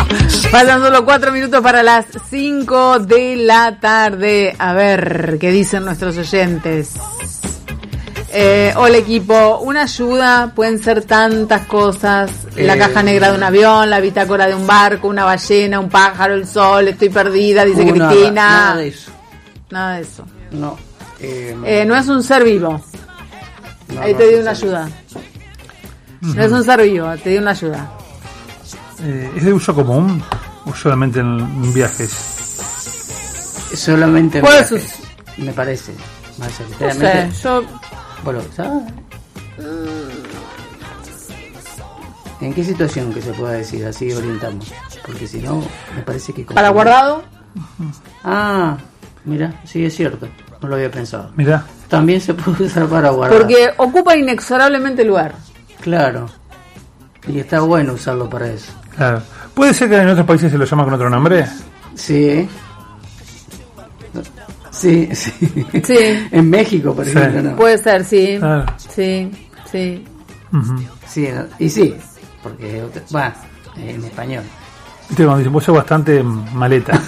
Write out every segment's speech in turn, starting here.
Faltan solo 4 minutos para las 5 de la tarde. A ver, ¿qué dicen nuestros oyentes? Hola equipo, una ayuda, pueden ser tantas cosas. La caja negra de un avión, la bitácora de un barco, una ballena, un pájaro, el sol, estoy perdida, dice Cristina. Nada de eso. Nada de eso. No. No es un ser vivo. No, ahí te di una ayuda. No es un ser vivo, te di una ayuda. ¿Es de uso común o solamente en viajes? Solamente en viajes, me parece. Más sinceramente. No sé, yo... Bueno, ¿sabes? ¿En qué situación que se pueda decir? Así orientamos. Porque si no, me parece que... ¿Para guardado? Ah, mira, sí es cierto. No lo había pensado. Mira. También se puede usar para guardar. Porque ocupa inexorablemente el lugar. Claro. Y está bueno usarlo para eso. Claro. ¿Puede ser que en otros países se lo llama con otro nombre? Sí. Sí. En México, por ejemplo, ¿no? Puede ser, sí. Claro. Sí. Uh-huh. Sí, y sí. Porque, bueno, en español. Viste, cuando dicen, vos sos bastante maleta.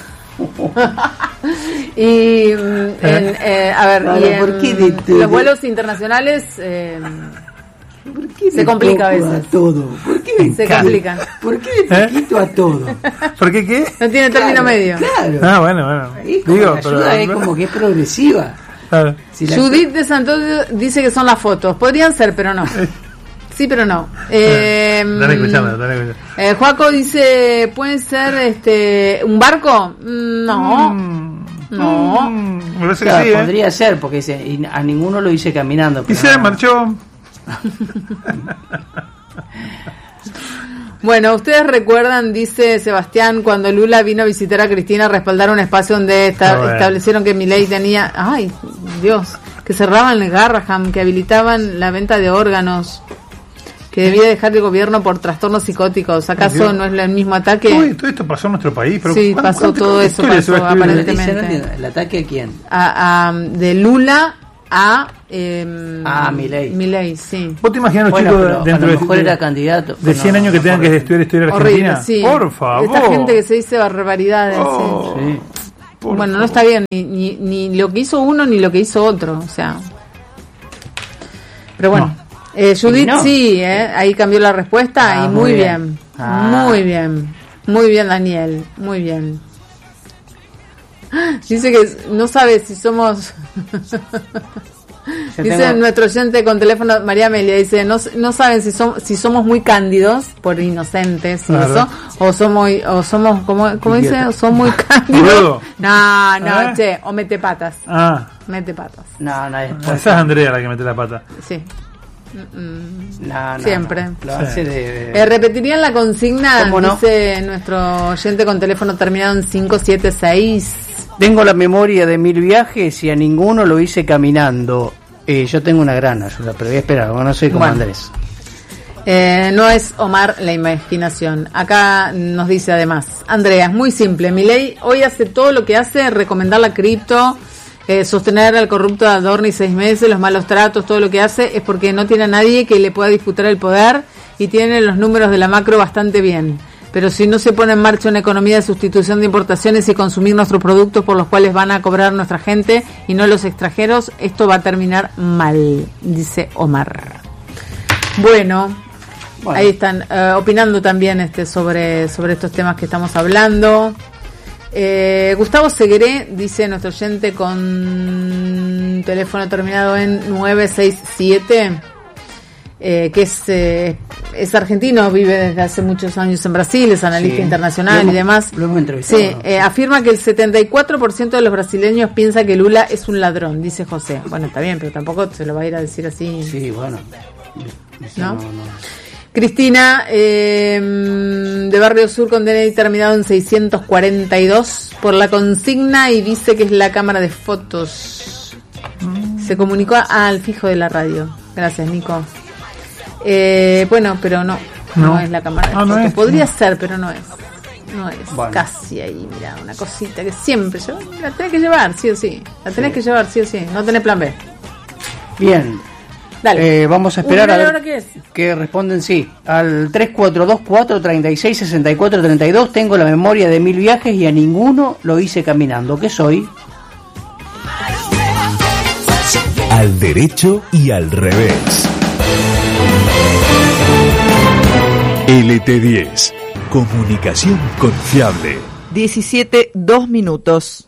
Y a ver, Ahora, y ¿por qué los vuelos internacionales ¿por qué se complica a veces? Todo? ¿Por qué se complica? ¿Por qué le poquito a todo? ¿Por qué qué? No tiene término medio. Claro. Ah, bueno. Es como la ayuda es como que es progresiva. Claro. Si Judith de Santos dice que son las fotos. Podrían ser, pero no. Sí, pero no. Dale escuchando. Joaco dice, ¿puede ser un barco? No. No. Me parece claro, que sí, podría ser, porque dice, y a ninguno lo hice caminando. Y se marchó. Bueno, ustedes recuerdan, dice Sebastián, cuando Lula vino a visitar a Cristina a respaldar un espacio donde establecieron que Milei tenía, ay Dios, que cerraban el Garraham, que habilitaban la venta de órganos, que debía dejar el gobierno por trastornos psicóticos. ¿Acaso no es el mismo ataque? Todo esto pasó en nuestro país. Pero sí, pasó todo eso, aparentemente. ¿El ataque a quién? De Lula a Milei, sí. ¿Vos te imaginas los chicos dentro a lo mejor era candidato de 100 años que tengan que estudiar historia argentina? Horrible, sí. Por favor. Esta gente que se dice barbaridades. Sí. Bueno, no está bien ni lo que hizo uno ni lo que hizo otro, o sea. Pero bueno, Judith sí, ahí cambió la respuesta y muy bien. Muy bien, Daniel, muy bien. Dice que no sabe si somos... Dice nuestro oyente con teléfono, María Amelia, dice, no saben si somos muy cándidos por inocentes y eso, o somos ¿cómo dice? Son muy cándidos. No, che, o mete patas. Mete patas. No, esa es Andrea la que mete la pata. Sí. No, siempre. Lo hace repetirían la consigna, dice nuestro oyente con teléfono terminado en 576. Tengo la memoria de 1000 viajes y a ninguno lo hice caminando. Yo tengo una gran ayuda, pero voy a esperar, no soy como Andrés. No es Omar la imaginación. Acá nos dice además, Andrea, es muy simple. Milei hoy hace todo lo que hace, recomendar la cripto, sostener al corrupto de Adorni 6 meses, los malos tratos, todo lo que hace es porque no tiene a nadie que le pueda disputar el poder y tiene los números de la macro bastante bien. Pero si no se pone en marcha una economía de sustitución de importaciones y consumir nuestros productos por los cuales van a cobrar nuestra gente y no los extranjeros, esto va a terminar mal, dice Omar. Bueno, ahí están opinando también sobre estos temas que estamos hablando. Gustavo Segueré, dice nuestro oyente con teléfono terminado en 967, que es argentino, vive desde hace muchos años en Brasil, es analista internacional y demás. Lo hemos entrevistado. Sí, afirma que el 74% de los brasileños piensa que Lula es un ladrón, dice José. Bueno, está bien, pero tampoco se lo va a ir a decir así. Sí, bueno. ¿No? Cristina, de Barrio Sur, con DNI terminado en 642, por la consigna y dice que es la cámara de fotos. Se comunicó al fijo de la radio. Gracias, Nico. Bueno, pero no es la cámara de fotos. Podría ser, pero no es. Bueno. Casi ahí, mira, una cosita que siempre la tenés que llevar, sí o sí. No tenés plan B. Bien. Dale. Vamos a esperar a ver ¿qué es? que responden sí. Al 3424366432 tengo la memoria de 1000 viajes y a ninguno lo hice caminando. ¿Qué soy? Al derecho y al revés. LT10. Comunicación confiable. 17:02.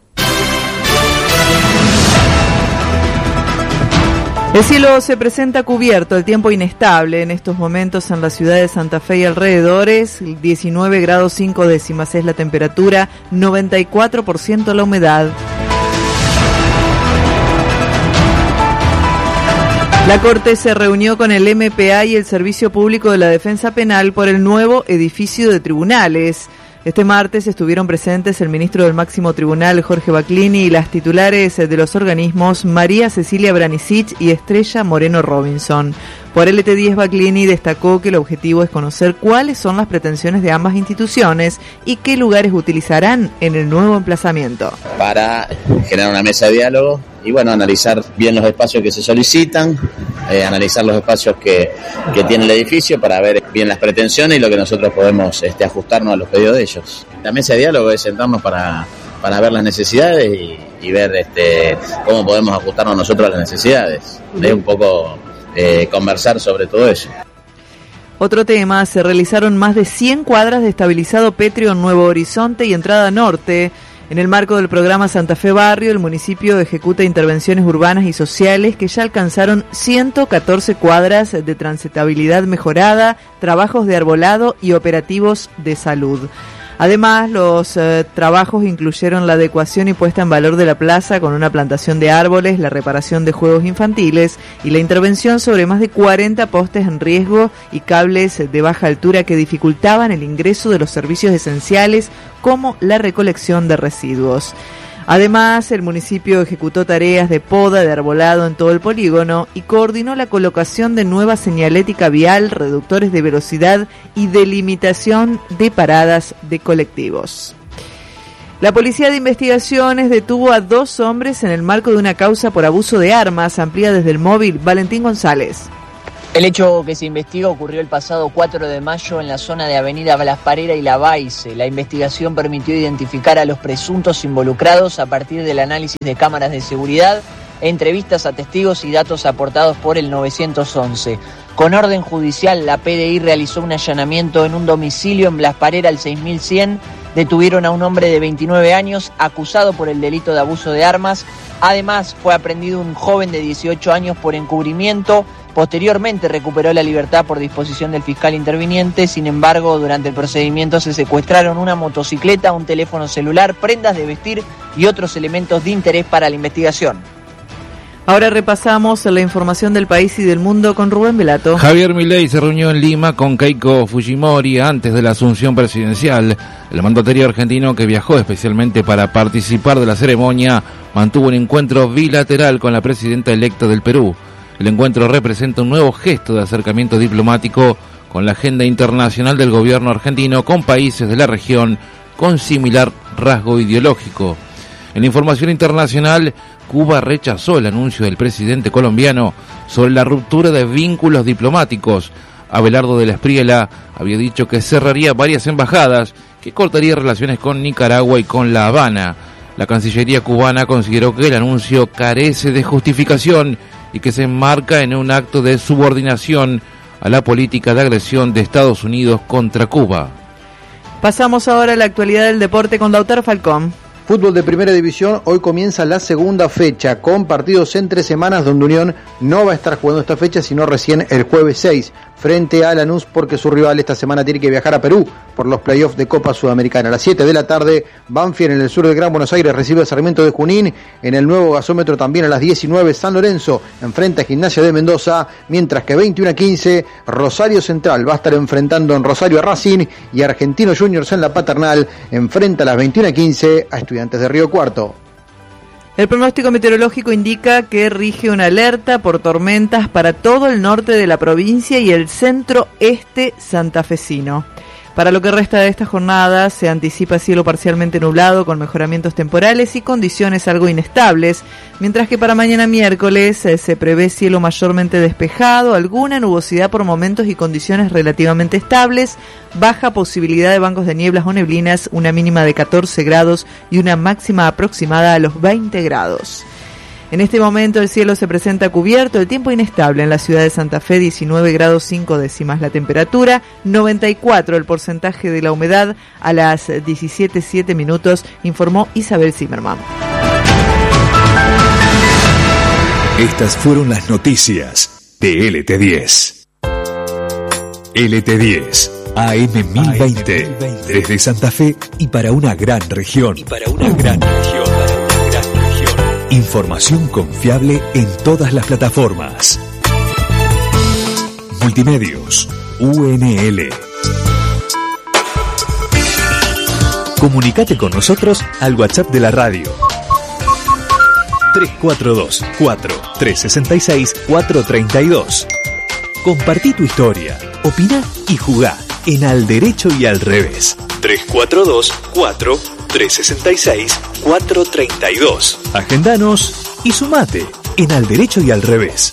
El cielo se presenta cubierto, el tiempo inestable en estos momentos en la ciudad de Santa Fe y alrededores, 19 grados 5 décimas es la temperatura, 94% la humedad. La Corte se reunió con el MPA y el Servicio Público de la Defensa Penal por el nuevo edificio de tribunales. Este martes estuvieron presentes el ministro del Máximo Tribunal, Jorge Baclini, y las titulares de los organismos, María Cecilia Branicic y Estrella Moreno Robinson. Por LT10, Baclini destacó que el objetivo es conocer cuáles son las pretensiones de ambas instituciones y qué lugares utilizarán en el nuevo emplazamiento. Para generar una mesa de diálogo y analizar bien los espacios que se solicitan, analizar los espacios que tiene el edificio para ver bien las pretensiones y lo que nosotros podemos ajustarnos a los pedidos de ellos. La mesa de diálogo es sentarnos para ver las necesidades y ver cómo podemos ajustarnos nosotros a las necesidades. Es un poco conversar sobre todo eso. Otro tema, se realizaron más de 100 cuadras de estabilizado pétreo en Nuevo Horizonte y Entrada Norte. En el marco del programa Santa Fe Barrio, el municipio ejecuta intervenciones urbanas y sociales que ya alcanzaron 114 cuadras de transitabilidad mejorada, trabajos de arbolado y operativos de salud. Además, los trabajos incluyeron la adecuación y puesta en valor de la plaza con una plantación de árboles, la reparación de juegos infantiles y la intervención sobre más de 40 postes en riesgo y cables de baja altura que dificultaban el ingreso de los servicios esenciales como la recolección de residuos. Además, el municipio ejecutó tareas de poda de arbolado en todo el polígono y coordinó la colocación de nueva señalética vial, reductores de velocidad y delimitación de paradas de colectivos. La Policía de Investigaciones detuvo a 2 hombres en el marco de una causa por abuso de armas. Amplía desde el móvil Valentín González. El hecho que se investiga ocurrió el pasado 4 de mayo en la zona de Avenida Blas Parera y Lavalle. La investigación permitió identificar a los presuntos involucrados a partir del análisis de cámaras de seguridad, entrevistas a testigos y datos aportados por el 911. Con orden judicial, la PDI realizó un allanamiento en un domicilio en Blas Parera al 6100. Detuvieron a un hombre de 29 años acusado por el delito de abuso de armas. Además, fue aprendido un joven de 18 años por encubrimiento. Posteriormente recuperó la libertad por disposición del fiscal interviniente. Sin embargo, durante el procedimiento se secuestraron una motocicleta, un teléfono celular, prendas de vestir y otros elementos de interés para la investigación. Ahora repasamos la información del país y del mundo con Rubén Velato. Javier Milei se reunió en Lima con Keiko Fujimori antes de la asunción presidencial. El mandatario argentino, que viajó especialmente para participar de la ceremonia, mantuvo un encuentro bilateral con la presidenta electa del Perú. El encuentro representa un nuevo gesto de acercamiento diplomático con la agenda internacional del gobierno argentino con países de la región con similar rasgo ideológico. En la información internacional, Cuba rechazó el anuncio del presidente colombiano sobre la ruptura de vínculos diplomáticos. Abelardo de la Espriella había dicho que cerraría varias embajadas, que cortaría relaciones con Nicaragua y con La Habana. La Cancillería cubana consideró que el anuncio carece de justificación y que se enmarca en un acto de subordinación a la política de agresión de Estados Unidos contra Cuba. Pasamos ahora a la actualidad del deporte con Lautaro Falcón. Fútbol de Primera División, hoy comienza la segunda fecha con partidos entre semanas donde Unión no va a estar jugando esta fecha sino recién el jueves 6 frente a Lanús porque su rival esta semana tiene que viajar a Perú por los playoffs de Copa Sudamericana. A las 7 de la tarde, Banfield en el sur del Gran Buenos Aires recibe a Sarmiento de Junín. En el nuevo gasómetro también a las 19 San Lorenzo enfrenta a Gimnasia de Mendoza, mientras que 21:15 Rosario Central va a estar enfrentando en Rosario a Racing y Argentinos Juniors en la Paternal enfrenta a las 21:15 a Estudiantes de Río Cuarto. El pronóstico meteorológico indica que rige una alerta por tormentas para todo el norte de la provincia y el centro-este santafesino. Para lo que resta de esta jornada se anticipa cielo parcialmente nublado con mejoramientos temporales y condiciones algo inestables, mientras que para mañana miércoles se prevé cielo mayormente despejado, alguna nubosidad por momentos y condiciones relativamente estables, baja posibilidad de bancos de nieblas o neblinas, una mínima de 14 grados y una máxima aproximada a los 20 grados. En este momento el cielo se presenta cubierto, el tiempo inestable en la ciudad de Santa Fe, 19 grados 5 décimas la temperatura, 94 el porcentaje de la humedad, a las 17:07 minutos, informó Isabel Zimmerman. Estas fueron las noticias de LT10. LT10, AM 1020, desde Santa Fe y para una gran región. Información confiable en todas las plataformas. Multimedios, UNL. Comunicate con nosotros al WhatsApp de la radio. 342-4-366-432. Compartí tu historia, opina y jugá en Al Derecho y Al Revés. 342-4-366-432. Agendanos y sumate en Al Derecho y Al Revés.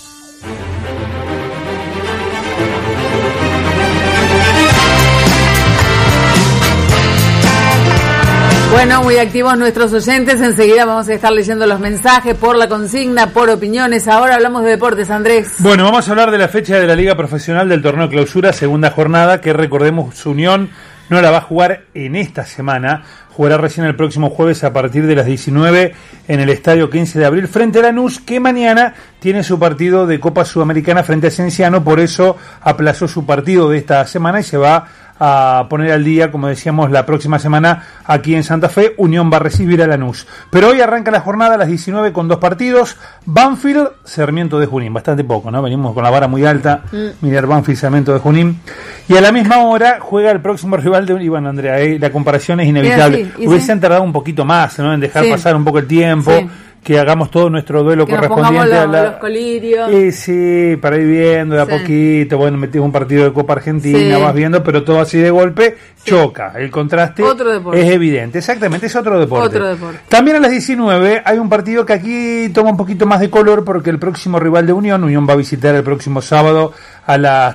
Bueno, muy activos nuestros oyentes. Enseguida vamos a estar leyendo los mensajes por la consigna, por opiniones. Ahora hablamos de deportes, Andrés. Bueno, vamos a hablar de la fecha de la Liga Profesional del Torneo Clausura, segunda jornada, que recordemos su Unión no la va a jugar en esta semana. Jugará recién el próximo jueves a partir de las 19 en el Estadio 15 de Abril frente a Lanús, que mañana tiene su partido de Copa Sudamericana frente a Cienciano. Por eso aplazó su partido de esta semana y se va a poner al día, como decíamos, la próxima semana aquí en Santa Fe. Unión va a recibir a Lanús. Pero hoy arranca la jornada a las 19 con dos partidos. Banfield, Sarmiento de Junín. Bastante poco, ¿no? Venimos con la vara muy alta. Mirar Banfield, Sarmiento de Junín. Y a la misma hora juega el próximo rival de... Y bueno, Andrea, la comparación es inevitable. Hubiesen tardado un poquito más, ¿no? En dejar pasar un poco el tiempo. Sí. Que hagamos todo nuestro duelo que correspondiente a los colirios. Sí, para ir viendo de a poquito. Bueno, metimos un partido de Copa Argentina, vas viendo, pero todo así de golpe choca. El contraste es evidente. Exactamente, es otro deporte. También a las 19 hay un partido que aquí toma un poquito más de color porque el próximo rival de Unión va a visitar el próximo sábado a las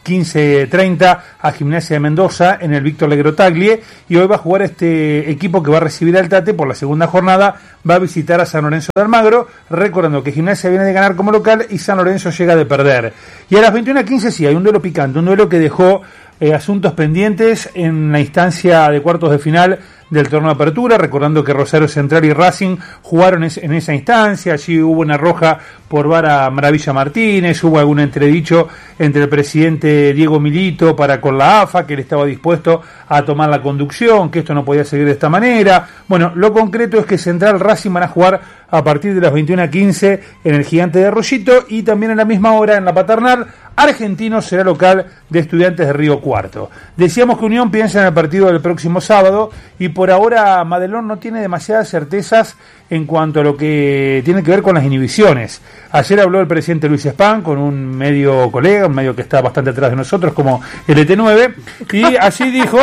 15:30 a Gimnasia de Mendoza en el Víctor Legrotaglie, y hoy va a jugar este equipo que va a recibir al Tate por la segunda jornada. Va a visitar a San Lorenzo de Almagro, recordando que Gimnasia viene de ganar como local y San Lorenzo llega de perder. Y a las 21:15 sí hay un duelo picante, un duelo que dejó asuntos pendientes en la instancia de cuartos de final del torneo de apertura, recordando que Rosario Central y Racing jugaron en esa instancia. Allí hubo una roja por vara Maravilla Martínez, hubo algún entredicho entre el presidente Diego Milito para con la AFA, que él estaba dispuesto a tomar la conducción, que esto no podía seguir de esta manera. Bueno, lo concreto es que Central Racing van a jugar a partir de las 21:15 en el Gigante de Arroyito, y también en la misma hora en la Paternal Argentino será local de Estudiantes de Río Cuarto. Decíamos que Unión piensa en el partido del próximo sábado, y por ahora Madelón no tiene demasiadas certezas en cuanto a lo que tiene que ver con las inhibiciones. Ayer habló el presidente Luis Spahn con un medio colega, un medio que está bastante atrás de nosotros, como LT9, y así dijo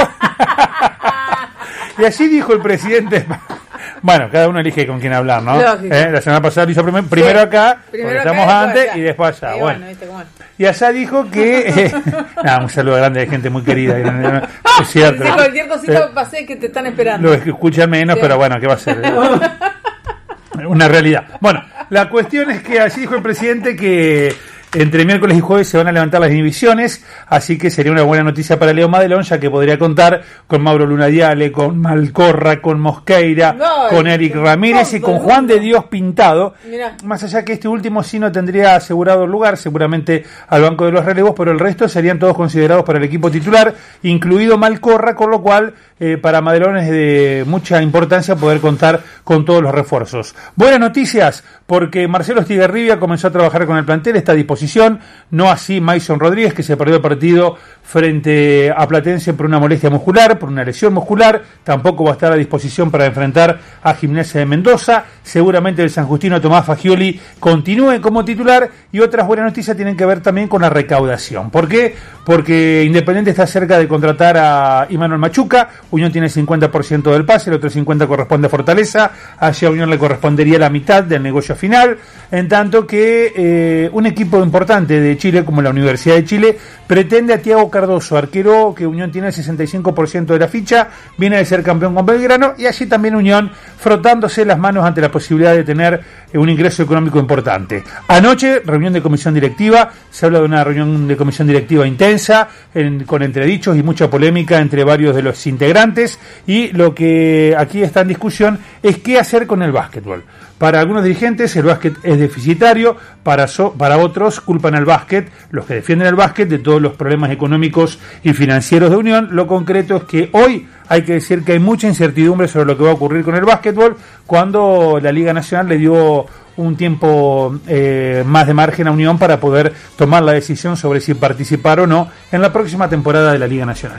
el presidente Spahn. Bueno, cada uno elige con quién hablar, ¿no? La semana pasada lo hizo primero acá, porque estamos antes, y después allá. Bueno, y allá dijo que... un saludo grande de gente muy querida. Es cierto. Cualquier cosita pasé que te están esperando. Lo escuchan menos, pero bueno, ¿qué va a ser? Una realidad. Bueno, la cuestión es que así dijo el presidente que entre miércoles y jueves se van a levantar las inhibiciones, así que sería una buena noticia para Leo Madelón, ya que podría contar con Mauro Lunadiale, con Malcorra, con Mosqueira, con Eric Ramírez y con Juan de Dios Pintado. Mirá. Más allá que este último sí no tendría asegurado el lugar, seguramente al banco de los relevos, pero el resto serían todos considerados para el equipo titular, incluido Malcorra, con lo cual para Madelón es de mucha importancia poder contar con todos los refuerzos. Buenas noticias, porque Marcelo Estigarribia comenzó a trabajar con el plantel, está a disposición, no así Mason Rodríguez, que se perdió el partido frente a Platense por una molestia muscular, por una lesión muscular. Tampoco va a estar a disposición para enfrentar a Gimnasia de Mendoza. Seguramente el sanjustino Tomás Fagioli continúe como titular. Y otras buenas noticias tienen que ver también con la recaudación. ¿Por qué? Porque Independiente está cerca de contratar a Imanol Machuca. Unión tiene 50% del pase, el otro 50% corresponde a Fortaleza. Allí a Unión le correspondería la mitad del negocio final. En tanto que un equipo importante de Chile, como la Universidad de Chile, pretende a Thiago Cardoso, arquero que Unión tiene el 65% de la ficha, viene de ser campeón con Belgrano, y allí también Unión frotándose las manos ante la posibilidad de tener un ingreso económico importante. Anoche, reunión de comisión directiva, se habla de una reunión de comisión directiva intensa, con entredichos y mucha polémica entre varios de los integrantes, y lo que aquí está en discusión es qué hacer con el básquetbol. Para algunos dirigentes el básquet es deficitario, para otros culpan al básquet, los que defienden el básquet, de todos los problemas económicos y financieros de Unión. Lo concreto es que hoy hay que decir que hay mucha incertidumbre sobre lo que va a ocurrir con el básquetbol, cuando la Liga Nacional le dio un tiempo más de margen a Unión para poder tomar la decisión sobre si participar o no en la próxima temporada de la Liga Nacional.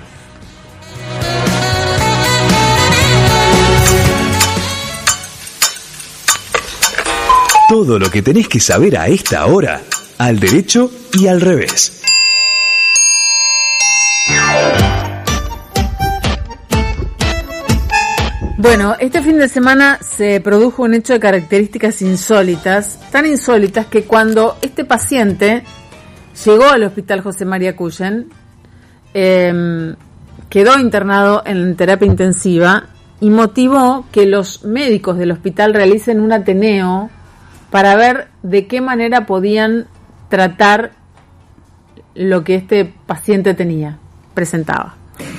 Todo lo que tenés que saber a esta hora, al derecho y al revés. Bueno, este fin de semana se produjo un hecho de características insólitas, tan insólitas que cuando este paciente llegó al Hospital José María Cuyen, quedó internado en terapia intensiva y motivó que los médicos del hospital realicen un ateneo para ver de qué manera podían tratar lo que este paciente presentaba.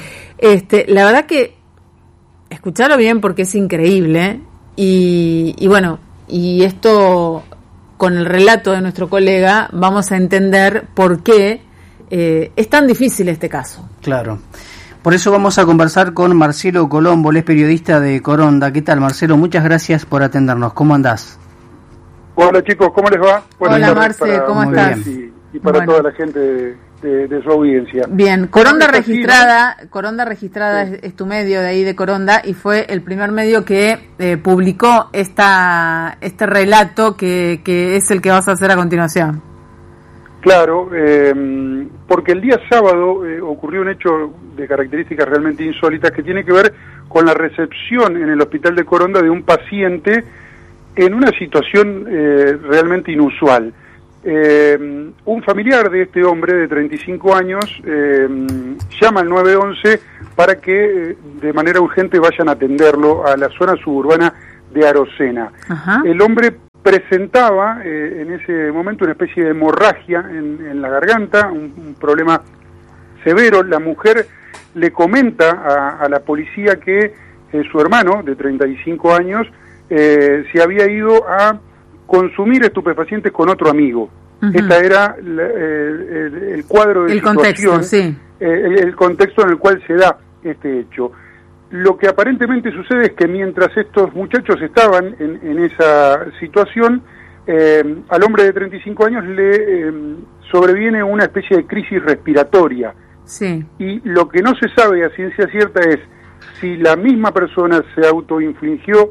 La verdad que, escucharlo bien porque es increíble, y bueno, y esto con el relato de nuestro colega vamos a entender por qué es tan difícil este caso. Claro. Por eso vamos a conversar con Marcelo Colombo, él es periodista de Coronda. ¿Qué tal, Marcelo? Muchas gracias por atendernos. ¿Cómo andás? Hola chicos, ¿cómo les va? Hola Marce, ¿cómo estás? Y para toda la gente de su audiencia. Bien, Coronda Registrada, sí. es tu medio de ahí de Coronda, y fue el primer medio que publicó este relato que es el que vas a hacer a continuación. Claro, porque el día sábado ocurrió un hecho de características realmente insólitas que tiene que ver con la recepción en el hospital de Coronda de un paciente en una situación realmente inusual. Un familiar de este hombre de 35 años llama al 911 para que de manera urgente vayan a atenderlo a la zona suburbana de Arocena. Ajá. El hombre presentaba en ese momento una especie de hemorragia en la garganta, un problema severo. La mujer le comenta a la policía que su hermano de 35 años se había ido a consumir estupefacientes con otro amigo. Uh-huh. Este era el cuadro de el situación, contexto, sí. El contexto en el cual se da este hecho. Lo que aparentemente sucede es que mientras estos muchachos estaban en esa situación, al hombre de 35 años le sobreviene una especie de crisis respiratoria. Sí. Y lo que no se sabe a ciencia cierta es si la misma persona se autoinfligió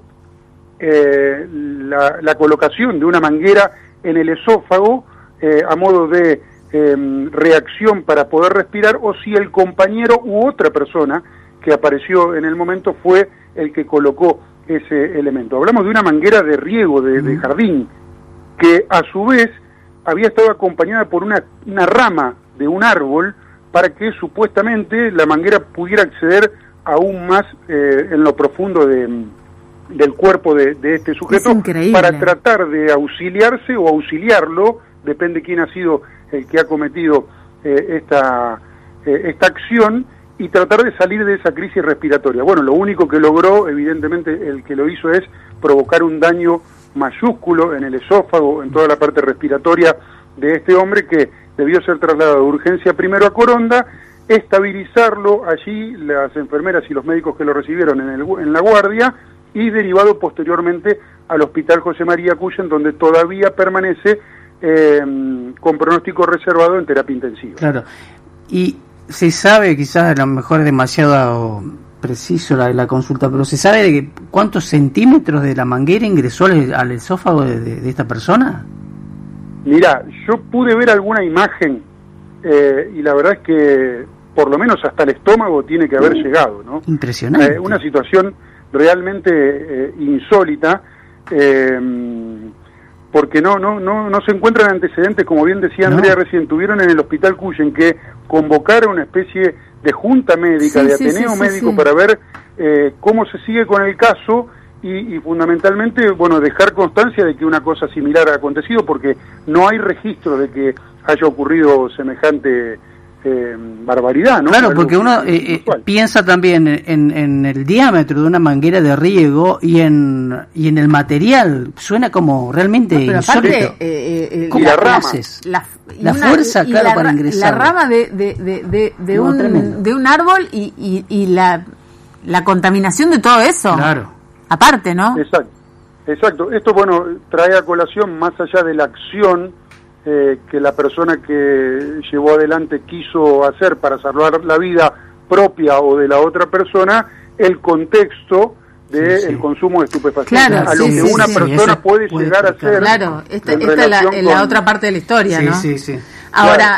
la colocación de una manguera en el esófago a modo de reacción para poder respirar, o si el compañero u otra persona que apareció en el momento fue el que colocó ese elemento. Hablamos de una manguera de riego de jardín, que a su vez había estado acompañada por una rama de un árbol para que supuestamente la manguera pudiera acceder aún más en lo profundo del cuerpo de este sujeto, para tratar de auxiliarse o auxiliarlo, depende quién ha sido el que ha cometido esta acción, y tratar de salir de esa crisis respiratoria. Bueno, lo único que logró, evidentemente, el que lo hizo es provocar un daño mayúsculo en el esófago, en toda la parte respiratoria de este hombre, que debió ser trasladado de urgencia primero a Coronda, estabilizarlo allí, las enfermeras y los médicos que lo recibieron en la guardia, y derivado posteriormente al Hospital José María Cuyen, donde todavía permanece con pronóstico reservado en terapia intensiva. Claro. Y se sabe, quizás a lo mejor es demasiado preciso la consulta, pero ¿se sabe de cuántos centímetros de la manguera ingresó al esófago de esta persona? Mira, yo pude ver alguna imagen y la verdad es que por lo menos hasta el estómago tiene que haber llegado, ¿no? Impresionante. Una situación realmente insólita, porque no se encuentran antecedentes, como bien decía Andrea recién, tuvieron en el Hospital Cuyen que convocar una especie de junta médica, de ateneo médico para ver cómo se sigue con el caso y fundamentalmente, bueno, dejar constancia de que una cosa similar ha acontecido, porque no hay registro de que haya ocurrido semejante barbaridad, ¿no? Claro, porque uno piensa también en el diámetro de una manguera de riego y en el material. Suena como realmente insólito. ¿Cómo haces? La fuerza, claro, para ingresar. La rama de un árbol y la contaminación de todo eso. Claro. Aparte, ¿no? Exacto. Esto, bueno, trae a colación, más allá de la acción que la persona que llevó adelante quiso hacer para salvar la vida propia o de la otra persona, el contexto del consumo de estupefacientes, claro, a lo que una persona puede llegar a ser. Claro, esta es la otra parte de la historia, ¿no? Sí. Ahora,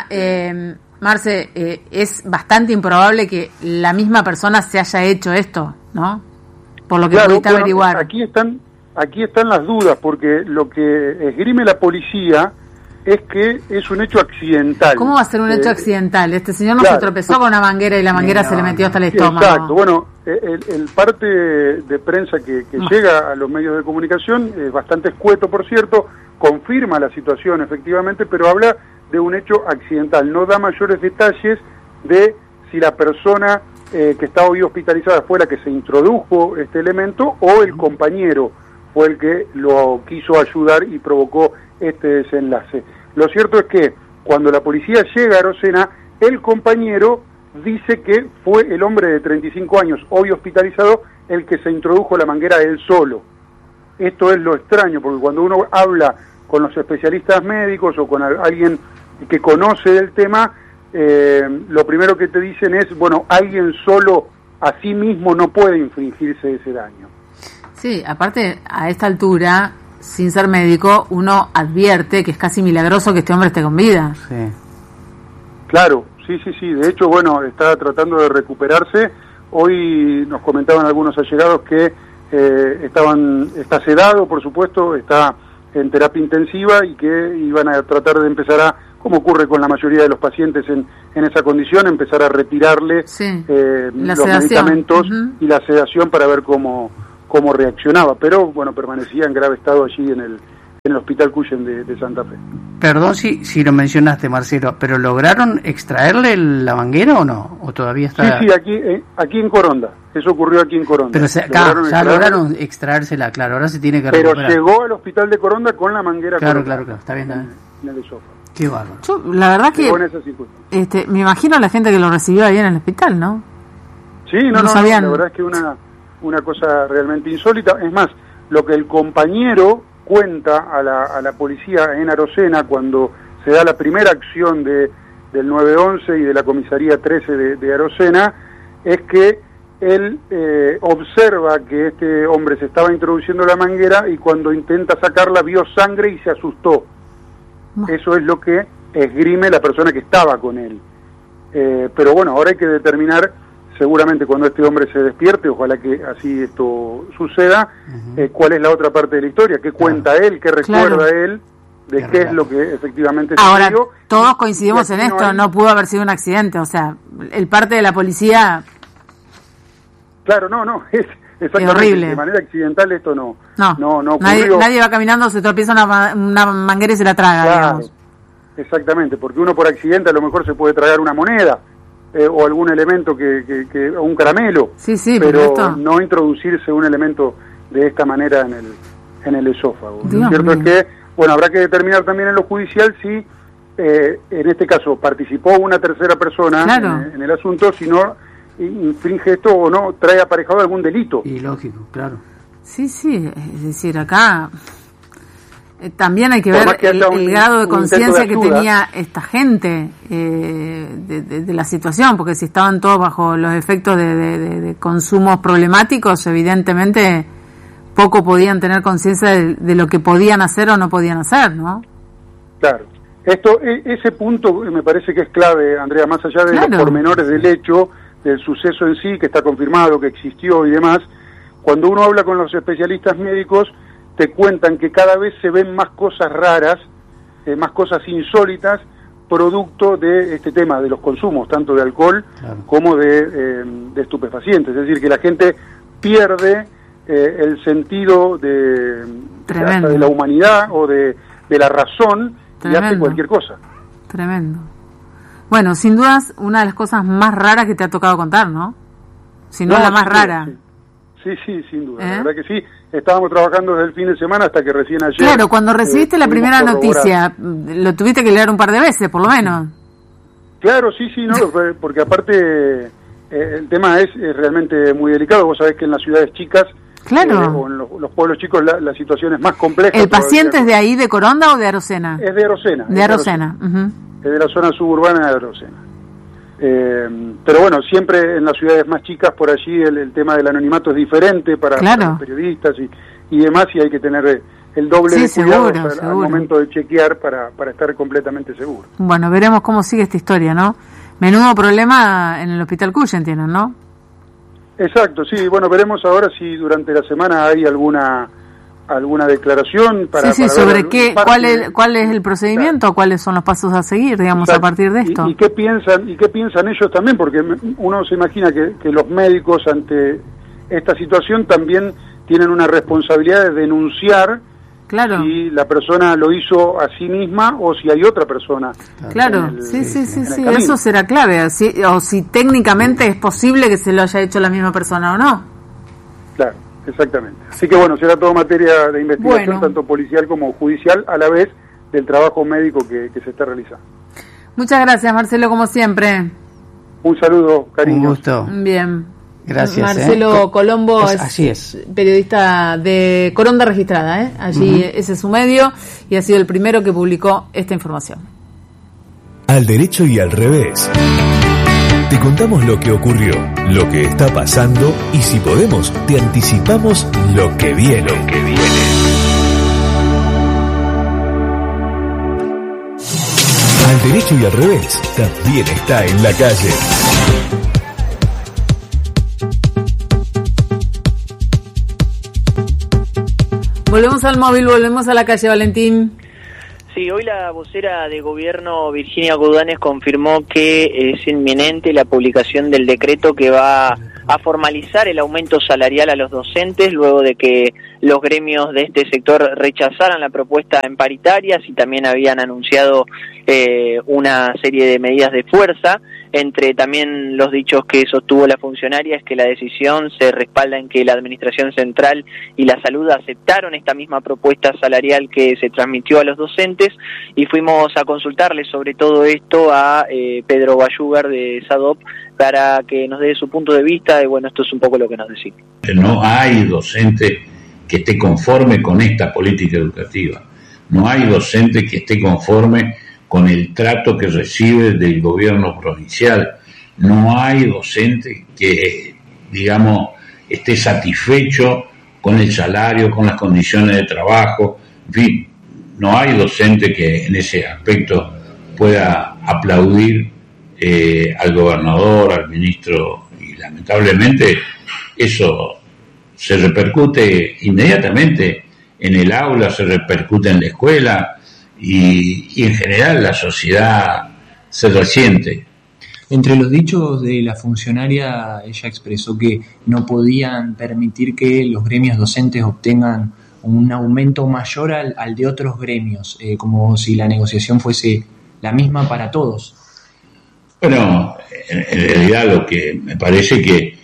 Marce, es bastante improbable que la misma persona se haya hecho esto, ¿no? Por lo que pudiste averiguar. Aquí están las dudas, porque lo que esgrime la policía es que es un hecho accidental. ¿Cómo va a ser un hecho accidental? Este señor no se tropezó con una manguera y la manguera se le metió hasta el estómago. Exacto. Bueno, el parte de prensa que llega a los medios de comunicación es bastante escueto, por cierto, confirma la situación efectivamente, pero habla de un hecho accidental. No da mayores detalles de si la persona que estaba hoy hospitalizada fue la que se introdujo este elemento o el compañero fue el que lo quiso ayudar y provocó este desenlace. Lo cierto es que cuando la policía llega a Arocena, el compañero dice que fue el hombre de 35 años, hoy hospitalizado, el que se introdujo la manguera él solo. Esto es lo extraño, porque cuando uno habla con los especialistas médicos o con alguien que conoce del tema, lo primero que te dicen es, bueno, alguien solo a sí mismo no puede infligirse ese daño. Sí, aparte, a esta altura, sin ser médico, uno advierte que es casi milagroso que este hombre esté con vida. Sí. Claro, sí. De hecho, bueno, está tratando de recuperarse. Hoy nos comentaban algunos allegados que está sedado, por supuesto, está en terapia intensiva y que iban a tratar de empezar como ocurre con la mayoría de los pacientes en esa condición, empezar a retirarle los medicamentos y la sedación para ver cómo reaccionaba, pero bueno, permanecía en grave estado allí en el Hospital Cuyen de Santa Fe. Perdón si lo mencionaste, Marcelo, pero ¿lograron extraerle la manguera o no? ¿O todavía está...? Sí, aquí en Coronda, eso ocurrió aquí en Coronda. Pero lograron extraérsela, claro, ahora se tiene que recuperar. Pero llegó al Hospital de Coronda con la manguera. Claro, está bien. En el esófago. Qué bárbaro. Yo, la verdad que me imagino a la gente que lo recibió ahí en el hospital, ¿no? Sí, no, la verdad es que una cosa realmente insólita. Es más, lo que el compañero cuenta a la policía en Arocena cuando se da la primera acción del 911 y de la comisaría 13 de Arocena, es que él observa que este hombre se estaba introduciendo la manguera y cuando intenta sacarla vio sangre y se asustó. Eso es lo que esgrime la persona que estaba con él. Pero bueno, ahora hay que determinar, seguramente cuando este hombre se despierte, ojalá que así esto suceda, cuál es la otra parte de la historia, qué cuenta él, qué recuerda él, de qué es lo que efectivamente sucedió. Ahora, todos coincidimos en esto, no pudo haber sido un accidente, o sea, el parte de la policía... Claro, es exactamente horrible. De manera accidental esto no ocurrió. Nadie va caminando, se tropieza una manguera y se la traga, digamos. Exactamente, porque uno por accidente a lo mejor se puede tragar una moneda o algún elemento o un caramelo, pero no introducirse un elemento de esta manera en el esófago. Lo cierto es que, bueno, habrá que determinar también en lo judicial si en este caso participó una tercera persona en el asunto, si no infringe esto o no trae aparejado algún delito. Y lógico, claro. Sí, es decir, acá también hay que ver el grado de conciencia que tenía esta gente de la situación, porque si estaban todos bajo los efectos de consumos problemáticos, evidentemente poco podían tener conciencia de lo que podían hacer o no podían hacer, ¿no? Claro. Ese punto me parece que es clave, Andrea, más allá de los pormenores del hecho, del suceso en sí, que está confirmado, que existió y demás. Cuando uno habla con los especialistas médicos, te cuentan que cada vez se ven más cosas raras, más cosas insólitas, producto de este tema de los consumos, tanto de alcohol como de estupefacientes. Es decir, que la gente pierde el sentido hasta de la humanidad o de la razón y hace cualquier cosa. Tremendo. Bueno, sin dudas, una de las cosas más raras que te ha tocado contar, ¿no? Si no la más rara. Sí, sin duda. La verdad que sí. Estábamos trabajando desde el fin de semana hasta que recién ayer... Claro, cuando recibiste la primera noticia, lo tuviste que leer un par de veces, por lo menos. Claro, sí, no, porque aparte el tema es realmente muy delicado. Vos sabés que en las ciudades chicas, o en los pueblos chicos, la situación es más compleja. ¿El paciente es de ahí, de Coronda o de Arocena? Es de Arocena. De Arocena. Es de la zona suburbana de Arocena. Pero bueno, siempre en las ciudades más chicas por allí el tema del anonimato es diferente para los periodistas y demás, y hay que tener el doble de cuidado al momento de chequear para estar completamente seguro. Bueno, veremos cómo sigue esta historia, ¿no? Menudo problema en el Hospital Cuyen tienen, ¿no? Exacto, sí, bueno, veremos ahora si durante la semana hay alguna declaración para sobre qué, cuál es el procedimiento, cuáles son los pasos a seguir, digamos, a partir de esto. ¿Y qué piensan ellos también? Porque uno se imagina que los médicos ante esta situación también tienen una responsabilidad de denunciar si la persona lo hizo a sí misma o si hay otra persona. Claro, sí, eso será clave, o si técnicamente es posible que se lo haya hecho la misma persona o no. Claro. Exactamente. Así que bueno, será todo materia de investigación, tanto policial como judicial, a la vez del trabajo médico que se está realizando. Muchas gracias, Marcelo, como siempre. Un saludo, cariño. Un gusto. Bien. Gracias. Marcelo Colombo es periodista de Coronda Registrada, allí ese es su medio y ha sido el primero que publicó esta información. Al derecho y al revés. Te contamos lo que ocurrió, lo que está pasando y si podemos, te anticipamos lo que viene. Al derecho y al revés, también está en la calle. Volvemos al móvil, volvemos a la calle, Valentín. Sí, hoy la vocera de gobierno Virginia Godanes confirmó que es inminente la publicación del decreto que va a formalizar el aumento salarial a los docentes luego de que los gremios de este sector rechazaran la propuesta en paritarias y también habían anunciado una serie de medidas de fuerza. Entre también los dichos que sostuvo la funcionaria es que la decisión se respalda en que la Administración Central y la Salud aceptaron esta misma propuesta salarial que se transmitió a los docentes y fuimos a consultarle sobre todo esto a Pedro Bayúgar de SADOP para que nos dé su punto de vista y bueno, esto es un poco lo que nos decía. No hay docente que esté conforme con esta política educativa, no hay docente que esté conforme con el trato que recibe del gobierno provincial. No hay docente que, digamos, esté satisfecho con el salario, con las condiciones de trabajo. En fin, no hay docente que en ese aspecto pueda aplaudir al gobernador, al ministro, y lamentablemente eso se repercute inmediatamente en el aula, se repercute en la escuela, y en general la sociedad se resiente. Entre los dichos de la funcionaria, ella expresó que no podían permitir que los gremios docentes obtengan un aumento mayor al de otros gremios, como si la negociación fuese la misma para todos. Bueno, en realidad lo que me parece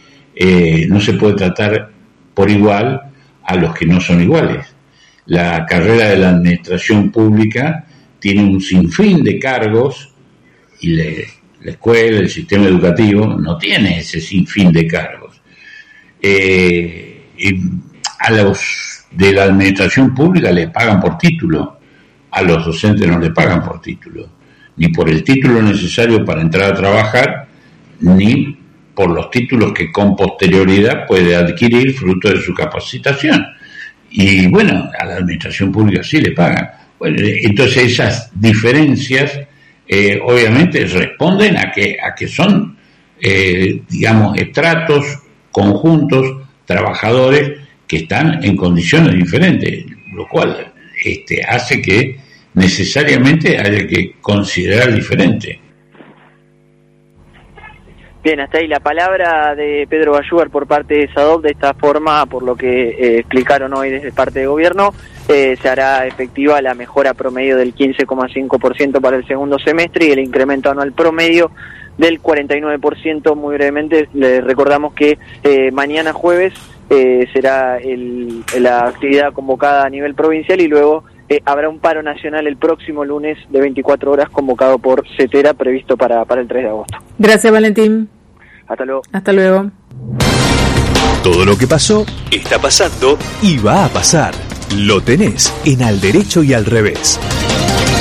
que no se puede tratar por igual a los que no son iguales. La carrera de la administración pública tiene un sinfín de cargos y la escuela, el sistema educativo no tiene ese sinfín de cargos. Y a los de la administración pública le pagan por título, a los docentes no le pagan por título, ni por el título necesario para entrar a trabajar, ni por los títulos que con posterioridad puede adquirir fruto de su capacitación. Y bueno, a la administración pública sí le pagan. Bueno, entonces esas diferencias obviamente responden a que son, digamos, estratos, conjuntos, trabajadores que están en condiciones diferentes, lo cual hace que necesariamente haya que considerar diferente. Bien, hasta ahí la palabra de Pedro Bayúgar por parte de SADOP. De esta forma, por lo que explicaron hoy desde parte de gobierno, se hará efectiva la mejora promedio del 15,5% para el segundo semestre y el incremento anual promedio del 49%. Muy brevemente, les recordamos que mañana jueves será la actividad convocada a nivel provincial y luego habrá un paro nacional el próximo lunes de 24 horas convocado por CETERA, previsto para el 3 de agosto. Gracias, Valentín. Hasta luego. Hasta luego. Todo lo que pasó, está pasando y va a pasar. Lo tenés en Al Derecho y Al Revés.